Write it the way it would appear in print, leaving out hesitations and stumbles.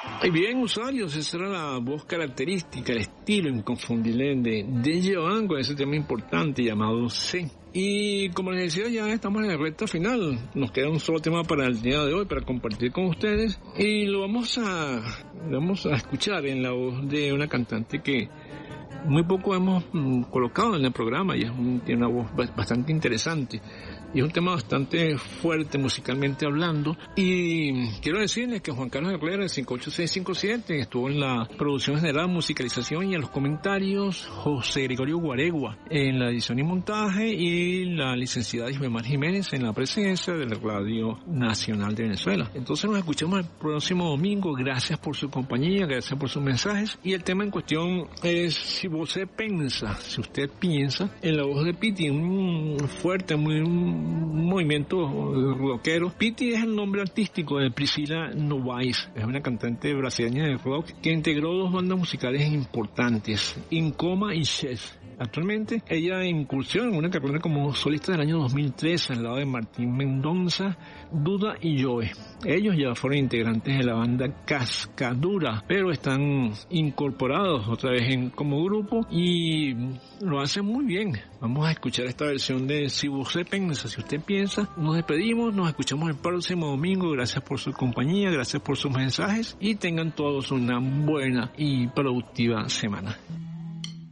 Y bien, usuarios, esa era la voz característica, el estilo inconfundible de Joan con ese tema importante llamado C. Y como les decía, ya estamos en la recta final. Nos queda un solo tema para el día de hoy, para compartir con ustedes. Y lo vamos a escuchar en la voz de una cantante que muy poco hemos colocado en el programa y tiene una voz bastante interesante. Y es un tema bastante fuerte musicalmente hablando. Y quiero decirles que Juan Carlos Herrera, el 58657, estuvo en la producción general, musicalización y en los comentarios José Gregorio Guaregua en la edición y montaje, y la licenciada Ismael Jiménez en la presencia de la Radio Nacional de Venezuela. Entonces nos escuchamos el próximo domingo. Gracias por su compañía, gracias por sus mensajes. Y el tema en cuestión es si usted piensa, en la voz de Piti, un fuerte, un movimiento rockero. Piti es el nombre artístico de Priscila Novaes, es una cantante brasileña de rock que integró dos bandas musicales importantes, Incoma y Chess. Actualmente ella incursiona en una carrera como solista del año 2003 al lado de Martín Mendonça, Duda y Joe. Ellos ya fueron integrantes de la banda Cascadura, pero están incorporados otra vez como grupo y lo hacen muy bien. Vamos a escuchar esta versión de Si usted piensa, si usted piensa. Nos despedimos, nos escuchamos el próximo domingo. Gracias por su compañía, gracias por sus mensajes y tengan todos una buena y productiva semana.